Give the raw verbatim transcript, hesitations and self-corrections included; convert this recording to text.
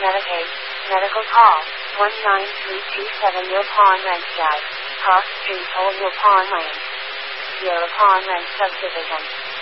Medicaid, medical call, one nine three two seven Yaupon Ranch Drive, Cross Street, Old Yaupon Lane, Sierra Pawn Ranch Subdivision.